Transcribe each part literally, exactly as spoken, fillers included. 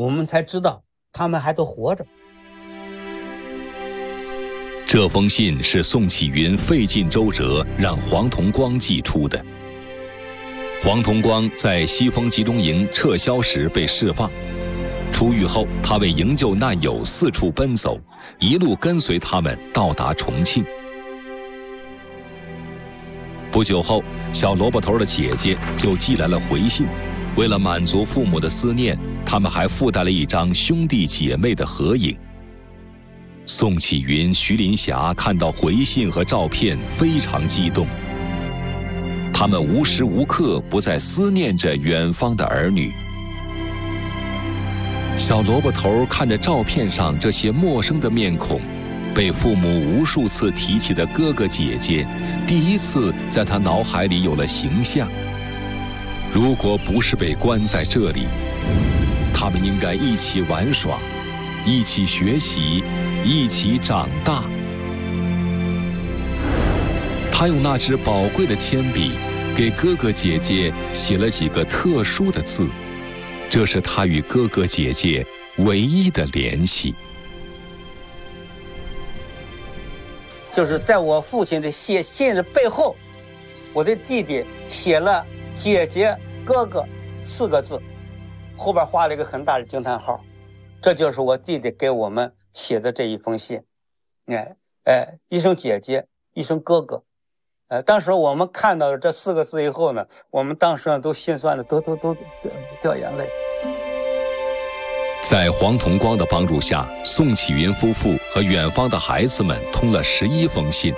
我们才知道他们还都活着。 这封信是宋启云费尽周折让黄同光寄出的。黄同光在西风集中营撤销时被释放，出狱后他为营救难友四处奔走，一路跟随他们到达重庆。不久后，小萝卜头的姐姐就寄来了回信，为了满足父母的思念，他们还附带了一张兄弟姐妹的合影。宋启云、徐林霞看到回信和照片非常激动，他们无时无刻不在思念着远方的儿女。小萝卜头看着照片上这些陌生的面孔，被父母无数次提起的哥哥姐姐，第一次在他脑海里有了形象。如果不是被关在这里，他们应该一起玩耍，一起学习，一起长大。他用那支宝贵的铅笔给哥哥姐姐写了几个特殊的字，这是他与哥哥姐姐唯一的联系。 就是在我父亲的写信的背后，我的弟弟写了姐姐哥哥四个字，后边画了一个很大的惊叹号，这就是我弟弟给我们写的这一封信。哎哎，一声姐姐，一声哥哥。呃，当时我们看到了这四个字以后呢，我们当时呢都心酸的都都都掉眼泪。 在黄同光的帮助下，宋启云夫妇和远方的孩子们通了十一封信。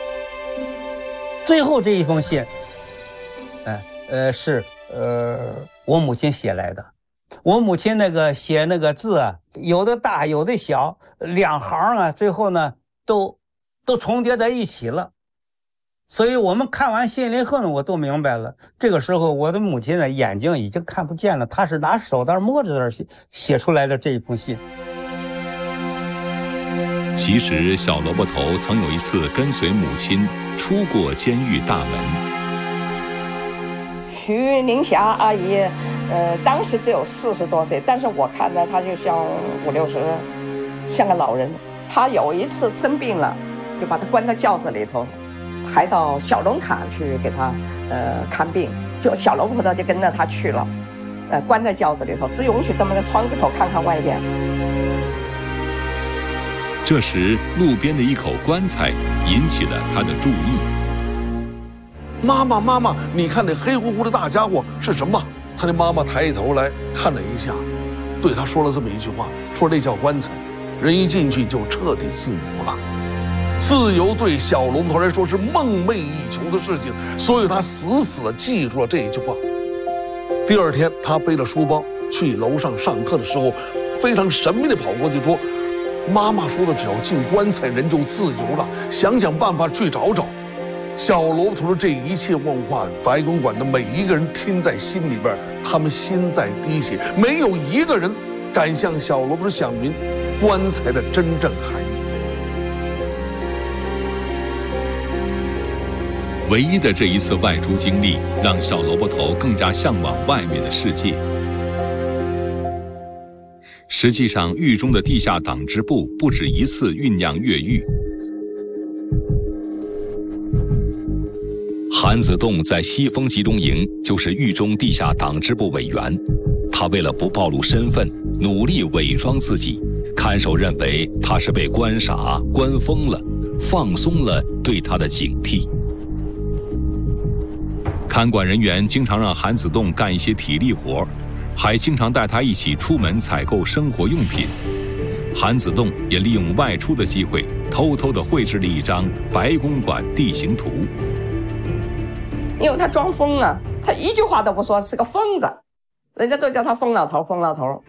最后这一封信，呃呃是呃我母亲写来的。我母亲那个写那个字啊，有的大有的小，两行啊，最后呢都都重叠在一起了。所以我们看完信以后呢，我都明白了。这个时候，我的母亲的眼睛已经看不见了，她是拿手在摸着在写写出来的这一封信。 其实，小萝卜头曾有一次跟随母亲出过监狱大门。 徐林霞阿姨，呃，当时只有四十多岁，但是我看着她就像五六十，像个老人。她有一次生病了，就把她关在轿子里头。抬到小龙坎去给他呃看病，就小龙婆婆就跟着他去了，呃关在轿子里头，只允许这么在窗子口看看外边。 这时，路边的一口棺材引起了他的注意。 妈妈，妈妈，你看那黑乎乎的大家伙是什么？他的妈妈抬起头来看了一下，对他说了这么一句话，说那叫棺材，人一进去就彻底自由了。自由对小龙头来说是梦寐以求的事情，所以他死死地记住了这一句话。第二天，他背了书包去楼上上课的时候，非常神秘地跑过去说：“妈妈说的，只要进棺材，人就自由了。想想办法去找找。”小萝卜头的这一切问话，白公馆的每一个人听在心里边，他们心在滴血，没有一个人敢向小萝卜头讲明棺材的真正含义。 唯一的这一次外出经历，让小萝卜头更加向往外面的世界。实际上，狱中的地下党支部不止一次酝酿越狱。韩子栋在西风集中营就是狱中地下党支部委员，他为了不暴露身份，努力伪装自己。看守认为他是被关傻、关疯了，放松了对他的警惕。看管人员经常让韩子栋干一些体力活，还经常带他一起出门采购生活用品。韩子栋也利用外出的机会，偷偷地绘制了一张白公馆地形图。 因为他装疯了，他一句话都不说，是个疯子，人家都叫他疯老头，疯老头。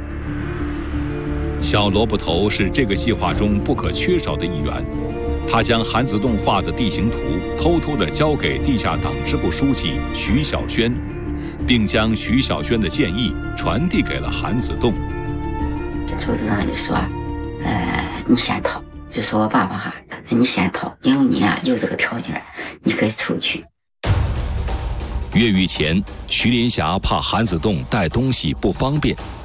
小萝卜头是这个计划中不可缺少的一员。他将韩子栋画的地形图偷偷地交给地下党支部书记徐小轩，并将徐小轩的建议传递给了韩子栋。 组织上就说，呃，你先逃，就说我爸爸哈，你先逃，因为你啊有这个条件，你可以出去。 越狱前，徐林霞怕韩子栋带东西不方便，